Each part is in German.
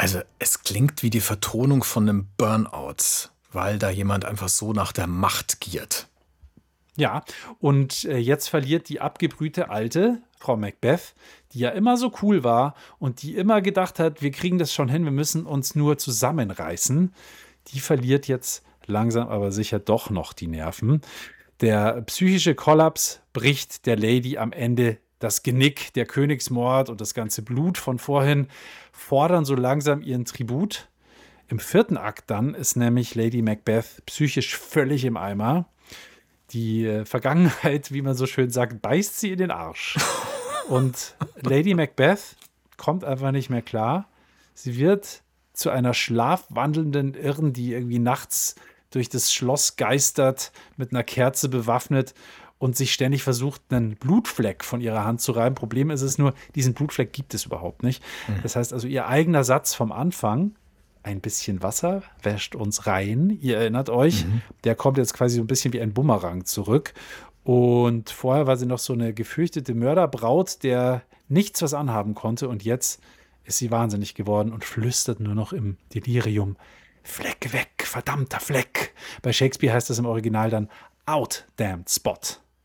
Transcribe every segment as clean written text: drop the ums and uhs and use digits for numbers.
Also es klingt wie die Vertonung von einem Burnout, weil da jemand einfach so nach der Macht giert. Ja, und jetzt verliert die abgebrühte Alte, Frau Macbeth, die ja immer so cool war und die immer gedacht hat, wir kriegen das schon hin, wir müssen uns nur zusammenreißen. Die verliert jetzt langsam aber sicher doch noch die Nerven. Der psychische Kollaps bricht der Lady am Ende das Genick. Der Königsmord und das ganze Blut von vorhin fordern so langsam ihren Tribut. Im 4. Akt dann ist nämlich Lady Macbeth psychisch völlig im Eimer. Die Vergangenheit, wie man so schön sagt, beißt sie in den Arsch. Und Lady Macbeth kommt einfach nicht mehr klar. Sie wird zu einer schlafwandelnden Irren, die irgendwie nachts durch das Schloss geistert, mit einer Kerze bewaffnet und sich ständig versucht, einen Blutfleck von ihrer Hand zu reiben. Problem ist es nur, diesen Blutfleck gibt es überhaupt nicht. Das heißt also, ihr eigener Satz vom Anfang, ein bisschen Wasser wäscht uns rein, ihr erinnert euch, der kommt jetzt quasi so ein bisschen wie ein Bumerang zurück. Und vorher war sie noch so eine gefürchtete Mörderbraut, der nichts was anhaben konnte. Und jetzt ist sie wahnsinnig geworden und flüstert nur noch im Delirium: Fleck weg, verdammter Fleck. Bei Shakespeare heißt das im Original dann out, damned spot.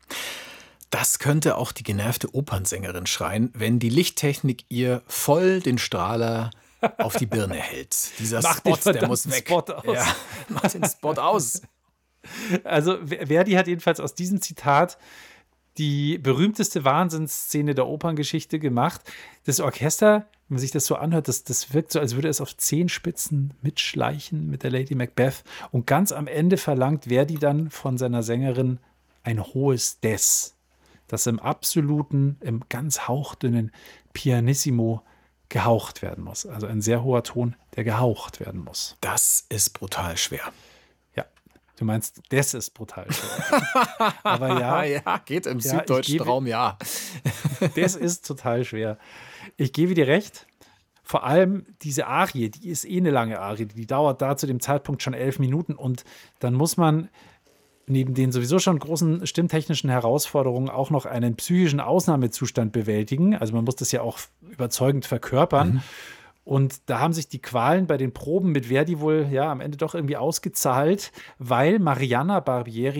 Das könnte auch die genervte Opernsängerin schreien, wenn die Lichttechnik ihr voll den Strahler auf die Birne hält. Dieser Mach Spot, den der muss weg. Spot aus. Ja, mach den Spot aus. Also Verdi hat jedenfalls aus diesem Zitat die berühmteste Wahnsinnsszene der Operngeschichte gemacht. Das Orchester, wenn man sich das so anhört, das wirkt so, als würde es auf Zehenspitzen mitschleichen mit der Lady Macbeth. Und ganz am Ende verlangt Verdi dann von seiner Sängerin ein hohes Des, das im absoluten, im ganz hauchdünnen Pianissimo gehaucht werden muss. Also ein sehr hoher Ton, der gehaucht werden muss. Das ist brutal schwer. Ja, du meinst, das ist brutal schwer. Aber ja, ja, geht im ja, süddeutschen Raum, ja. das ist total schwer. Ich gebe dir recht. Vor allem diese Arie, die ist eh eine lange Arie. Die dauert da zu dem Zeitpunkt schon 11 Minuten. Und dann muss man neben den sowieso schon großen stimmtechnischen Herausforderungen auch noch einen psychischen Ausnahmezustand bewältigen. Also man muss das ja auch überzeugend verkörpern. Und da haben sich die Qualen bei den Proben mit Verdi wohl ja am Ende doch irgendwie ausgezahlt, weil Marianna Barbieri